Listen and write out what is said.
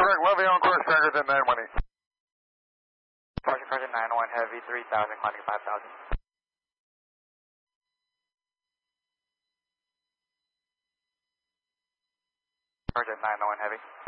correct, Levy on course, stronger than 918. Departure correction 901 heavy 3000, climbing 5000. Departure 901 heavy.